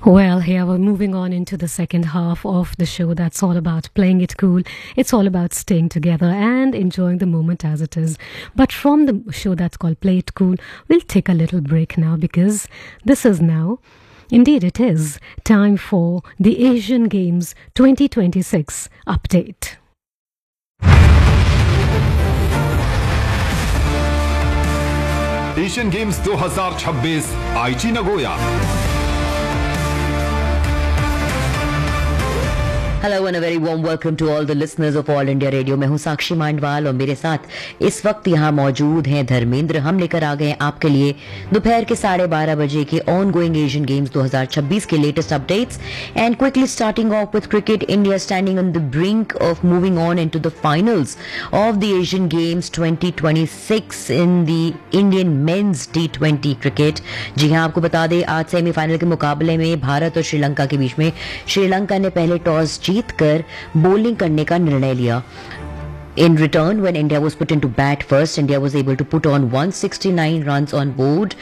Well, here we're moving on into the second half of the show that's all about playing it cool. It's all about staying together and enjoying the moment as it is. But from the show that's called Play It Cool, we'll take a little break now because this is now, indeed it is, time for the Asian Games 2026 update. Asian games 2026 आईची Nagoya. Hello and a very warm welcome to all the listeners of all India radio. मैं हूं साक्षी मांडवाल और मेरे साथ इस वक्त यहां मौजूद हैं धर्मेंद्र। हम लेकर आ गए हैं आपके लिए दोपहर के 12:30 बजे के ऑन गोइंग एशियन गेम्स 2026 के latest updates. And quickly starting of with cricket, India standing on the brink of moving on into the finals of the Asian games 2026 in the Indian mains T20 cricket. जी हां, आपको बता दें आज semifinal के मुकाबले में भारत और श्रीलंका के बीच में श्रीलंका ने पहले टॉस जीतकर बॉलिंग करने का निर्णय लिया। In return, when India was put into bat first, India was able to put on 169 runs on board